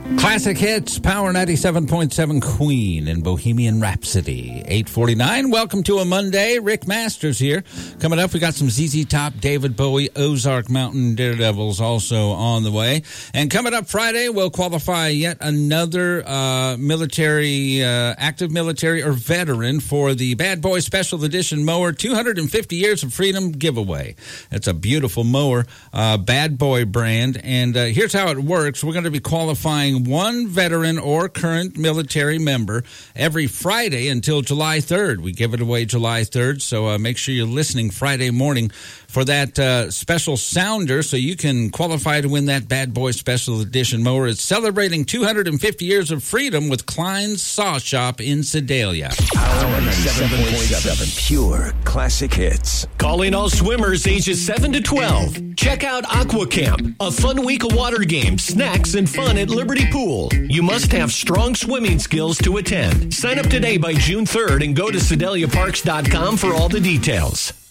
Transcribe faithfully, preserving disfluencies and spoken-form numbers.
Classic hits, Power ninety-seven point seven Queen and Bohemian Rhapsody. eight forty-nine, welcome to a Monday. Rick Masters here. Coming up, we got some Z Z Top, David Bowie, Ozark Mountain Daredevils also on the way. And coming up Friday, we'll qualify yet another uh, military, uh, active military or veteran for the Bad Boy Special Edition Mower two hundred fifty Years of Freedom giveaway. It's a beautiful mower, uh, Bad Boy brand. And uh, here's how it works. We're going to be qualifying one veteran or current military member every Friday until July third. We give it away July third, so uh, make sure you're listening Friday morning for that uh, special sounder so you can qualify to win that Bad Boy Special Edition mower. It's celebrating two hundred fifty years of freedom with Klein's Saw Shop in Sedalia. Power ninety-seven point seven, pure classic hits. Calling all swimmers ages seven to twelve. Check out Aqua Camp, a fun week of water games, snacks, and fun at Liberty Pool. You must have strong swimming skills to attend. Sign up today by June third and go to Sedalia Parks dot com for all the details.